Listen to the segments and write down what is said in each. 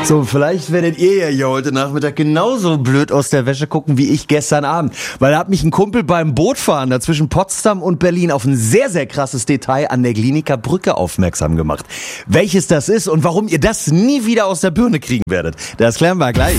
So, vielleicht werdet ihr ja hier heute Nachmittag genauso blöd aus der Wäsche gucken wie ich gestern Abend. Weil da hat mich ein Kumpel beim Bootfahren da zwischen Potsdam und Berlin auf ein sehr, sehr krasses Detail an der Glienicke Brücke aufmerksam gemacht. Welches das ist und warum ihr das nie wieder aus der Birne kriegen werdet, das klären wir gleich.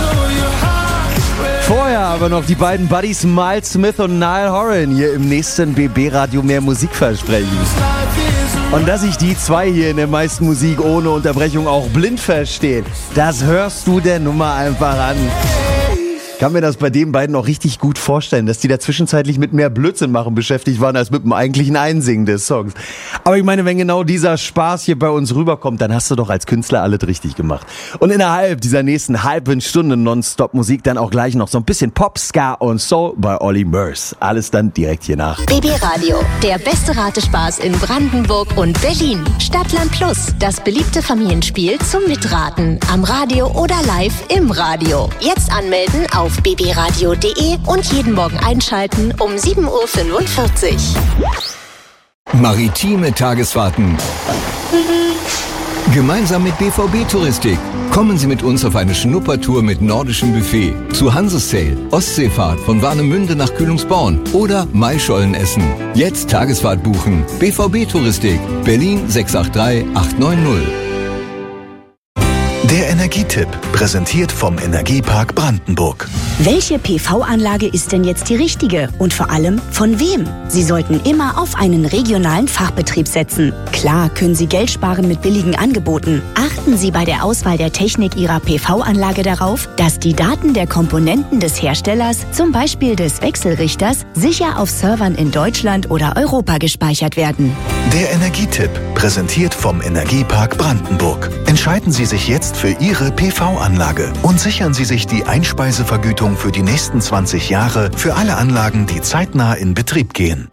Vorher aber noch die beiden Buddies Miles Smith und Niall Horan hier im nächsten BB-Radio mehr Musik versprechen. Und dass sich die zwei hier in der meisten Musik ohne Unterbrechung auch blind verstehen, das hörst du der Nummer einfach an. Ich kann mir das bei den beiden auch richtig gut vorstellen, dass die da zwischenzeitlich mit mehr Blödsinn machen beschäftigt waren, als mit dem eigentlichen Einsingen des Songs. Aber ich meine, wenn genau dieser Spaß hier bei uns rüberkommt, dann hast du doch als Künstler alles richtig gemacht. Und innerhalb dieser nächsten halben Stunde Nonstop-Musik dann auch gleich noch so ein bisschen Pop, Ska und Soul bei Olly Murs. Alles dann direkt hier nach. BB Radio, der beste Ratespaß in Brandenburg und Berlin. Stadtland Plus, das beliebte Familienspiel zum Mitraten. Am Radio oder live im Radio. Jetzt anmelden auf bbradio.de und jeden Morgen einschalten um 7.45 Uhr. Maritime Tagesfahrten. Gemeinsam mit BVB Touristik. Kommen Sie mit uns auf eine Schnuppertour mit nordischem Buffet zu Hansesail, Ostseefahrt von Warnemünde nach Kühlungsborn oder Maischolen essen. Jetzt Tagesfahrt buchen. BVB Touristik, Berlin 683 890. Der Energietipp, präsentiert vom Energiepark Brandenburg. Welche PV-Anlage ist denn jetzt die richtige? Und vor allem, von wem? Sie sollten immer auf einen regionalen Fachbetrieb setzen. Klar können Sie Geld sparen mit billigen Angeboten. Achten Sie bei der Auswahl der Technik Ihrer PV-Anlage darauf, dass die Daten der Komponenten des Herstellers, zum Beispiel des Wechselrichters, sicher auf Servern in Deutschland oder Europa gespeichert werden. Der Energietipp, präsentiert vom Energiepark Brandenburg. Entscheiden Sie sich jetzt für Ihre PV-Anlage und sichern Sie sich die Einspeisevergütung für die nächsten 20 Jahre für alle Anlagen, die zeitnah in Betrieb gehen.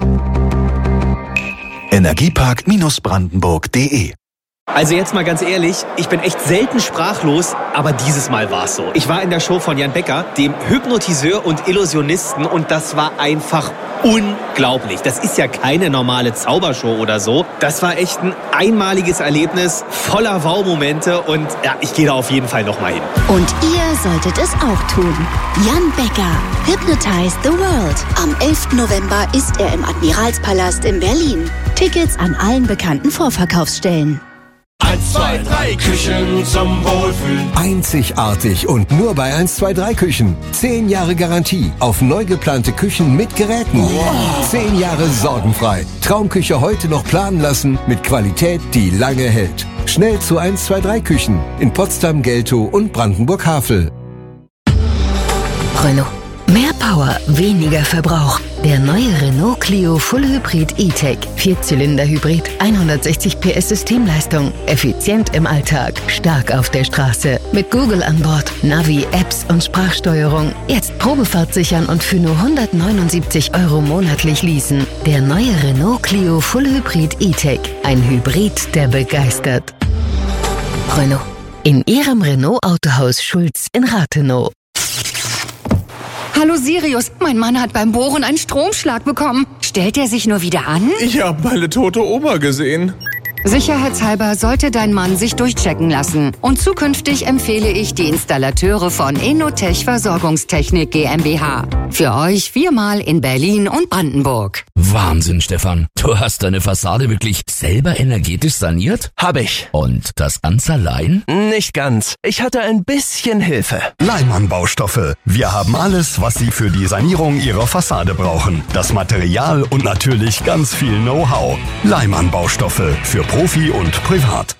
Energiepark-brandenburg.de. Also jetzt mal ganz ehrlich, ich bin echt selten sprachlos, aber dieses Mal war's so. Ich war in der Show von Jan Becker, dem Hypnotiseur und Illusionisten, und das war einfach unglaublich. Das ist ja keine normale Zaubershow oder so. Das war echt ein einmaliges Erlebnis, voller Wow-Momente, und ja, ich gehe da auf jeden Fall nochmal hin. Und ihr solltet es auch tun. Jan Becker, Hypnotize the World. Am 11. November ist er im Admiralspalast in Berlin. Tickets an allen bekannten Vorverkaufsstellen. 1, 2, 3 Küchen zum Wohlfühlen. Einzigartig und nur bei 1, 2, 3 Küchen. 10 Jahre Garantie auf neu geplante Küchen mit Geräten. Wow. 10 Jahre sorgenfrei. Traumküche heute noch planen lassen mit Qualität, die lange hält. Schnell zu 1, 2, 3 Küchen in Potsdam, Geltow und Brandenburg-Havel. Renault. Mehr Power, weniger Verbrauch. Der neue Renault Clio Full Hybrid E-Tech. 4-Zylinder-Hybrid, 160 PS Systemleistung. Effizient im Alltag, stark auf der Straße. Mit Google an Bord, Navi, Apps und Sprachsteuerung. Jetzt Probefahrt sichern und für nur 179 € monatlich leasen. Der neue Renault Clio Full Hybrid E-Tech. Ein Hybrid, der begeistert. Renault. In Ihrem Renault Autohaus Schulz in Rathenow. Hallo Sirius, mein Mann hat beim Bohren einen Stromschlag bekommen. Stellt er sich nur wieder an? Ich habe meine tote Oma gesehen. Sicherheitshalber sollte dein Mann sich durchchecken lassen. Und zukünftig empfehle ich die Installateure von Enotech Versorgungstechnik GmbH. Für euch 4-mal in Berlin und Brandenburg. Wahnsinn, Stefan. Du hast deine Fassade wirklich selber energetisch saniert? Hab ich. Und das Ganze allein? Nicht ganz. Ich hatte ein bisschen Hilfe. Leimann Baustoffe. Wir haben alles, was Sie für die Sanierung Ihrer Fassade brauchen. Das Material und natürlich ganz viel Know-how. Leimann Baustoffe. Für Profi und Privat.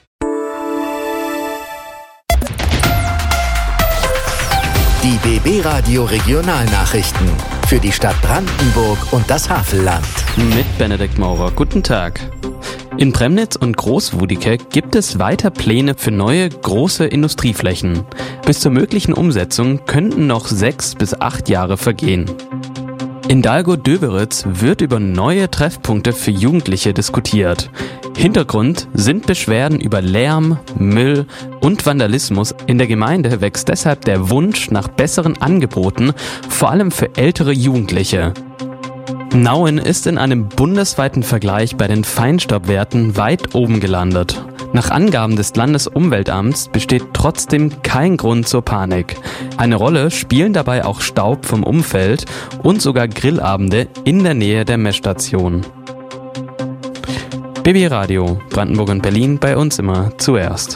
Die BB Radio Regionalnachrichten für die Stadt Brandenburg und das Havelland. Mit Benedikt Maurer. Guten Tag. In Premnitz und Großwudike gibt es weiter Pläne für neue, große Industrieflächen. Bis zur möglichen Umsetzung könnten noch 6 bis 8 Jahre vergehen. In Dalgo-Döberitz wird über neue Treffpunkte für Jugendliche diskutiert. Hintergrund sind Beschwerden über Lärm, Müll und Vandalismus. In der Gemeinde wächst deshalb der Wunsch nach besseren Angeboten, vor allem für ältere Jugendliche. Nauen ist in einem bundesweiten Vergleich bei den Feinstaubwerten weit oben gelandet. Nach Angaben des Landesumweltamts besteht trotzdem kein Grund zur Panik. Eine Rolle spielen dabei auch Staub vom Umfeld und sogar Grillabende in der Nähe der Messstation. BB Radio, Brandenburg und Berlin, bei uns immer zuerst.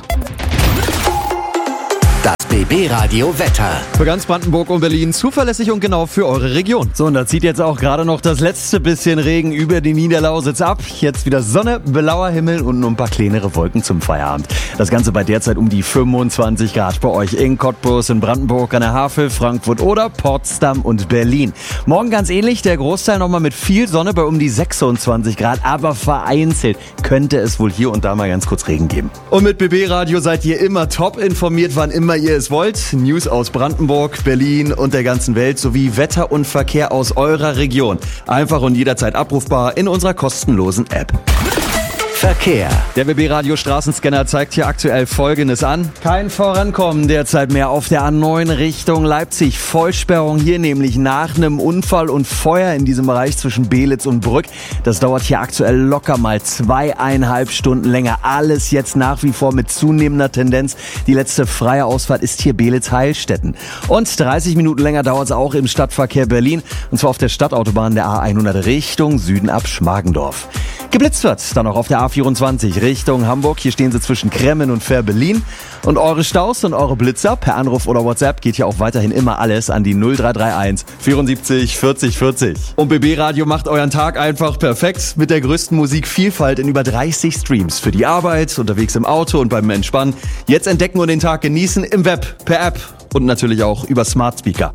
Das BB Radio Wetter. Für ganz Brandenburg und Berlin zuverlässig und genau für eure Region. So, und da zieht jetzt auch gerade noch das letzte bisschen Regen über die Niederlausitz ab. Jetzt wieder Sonne, blauer Himmel und nur ein paar kleinere Wolken zum Feierabend. Das Ganze bei derzeit um die 25 Grad bei euch in Cottbus, in Brandenburg, an der Havel, Frankfurt oder Potsdam und Berlin. Morgen ganz ähnlich, der Großteil nochmal mit viel Sonne bei um die 26 Grad, aber vereinzelt könnte es wohl hier und da mal ganz kurz Regen geben. Und mit BB Radio seid ihr immer top informiert, wann immer ihr es wollt. News aus Brandenburg, Berlin und der ganzen Welt sowie Wetter und Verkehr aus eurer Region. Einfach und jederzeit abrufbar in unserer kostenlosen App. Verkehr. Der BB Radio Straßenscanner zeigt hier aktuell Folgendes an. Kein Vorankommen derzeit mehr auf der A9 Richtung Leipzig. Vollsperrung hier nämlich nach einem Unfall und Feuer in diesem Bereich zwischen Beelitz und Brück. Das dauert hier aktuell locker mal 2,5 Stunden länger. Alles jetzt nach wie vor mit zunehmender Tendenz. Die letzte freie Ausfahrt ist hier Beelitz-Heilstätten. Und 30 Minuten länger dauert es auch im Stadtverkehr Berlin. Und zwar auf der Stadtautobahn der A100 Richtung Süden ab Schmargendorf. Geblitzt wird dann auch auf der A24 Richtung Hamburg. Hier stehen sie zwischen Kremmen und Fehrbellin. Und eure Staus und eure Blitzer per Anruf oder WhatsApp geht hier auch weiterhin immer alles an die 0331 74 40 40. Und BB Radio macht euren Tag einfach perfekt mit der größten Musikvielfalt in über 30 Streams. Für die Arbeit, unterwegs im Auto und beim Entspannen. Jetzt entdecken und den Tag genießen im Web, per App und natürlich auch über Smart Speaker.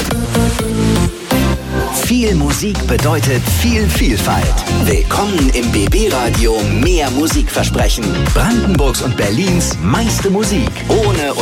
Viel Musik bedeutet viel Vielfalt. Willkommen im BB Radio Mehr Musikversprechen. Brandenburgs und Berlins meiste Musik. Ohne